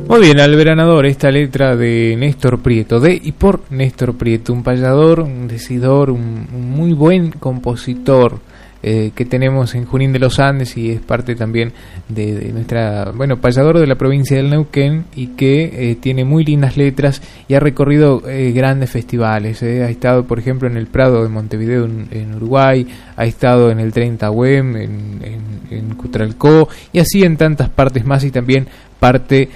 Muy bien, Alveranador, esta letra de Néstor Prieto, de y por Néstor Prieto, un payador, un decidor, un muy buen compositor que tenemos en Junín de los Andes, y es parte también de nuestra, payador de la provincia del Neuquén, y que tiene muy lindas letras y ha recorrido grandes festivales. Ha estado, por ejemplo, en el Prado de Montevideo en Uruguay, ha estado en el 30 UEM, en Cutralcó, y así en tantas partes más, y también parte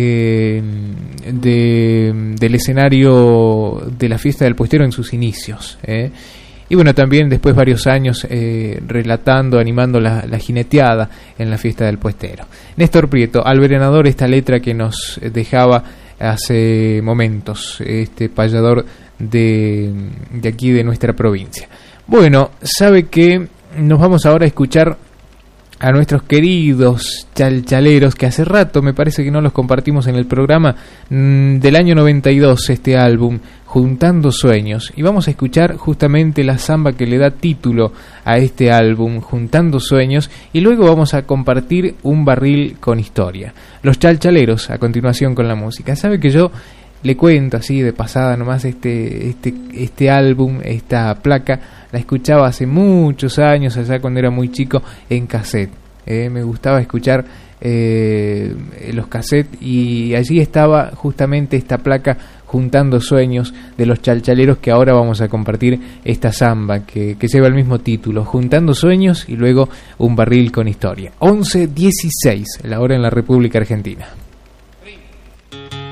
del escenario de la fiesta del puestero en sus inicios. Y bueno, también después varios años relatando, animando la jineteada en la fiesta del puestero. Néstor Prieto, Alveranador, esta letra que nos dejaba hace momentos, este payador de aquí de nuestra provincia. Bueno, sabe que nos vamos ahora a escuchar a nuestros queridos chalchaleros, que hace rato me parece que no los compartimos en el programa, del año 92, este álbum, Juntando Sueños, y vamos a escuchar justamente la samba que le da título a este álbum, Juntando Sueños, y luego vamos a compartir un barril con historia. Los chalchaleros, a continuación con la música. Sabe que yo le cuento así de pasada nomás, este álbum, esta placa, la escuchaba hace muchos años, allá cuando era muy chico, en cassette. Me gustaba escuchar los cassettes, y allí estaba justamente esta placa, Juntando Sueños, de los chalchaleros, que ahora vamos a compartir esta samba que lleva el mismo título, Juntando Sueños, y luego un barril con historia. 11:16, la hora en la República Argentina.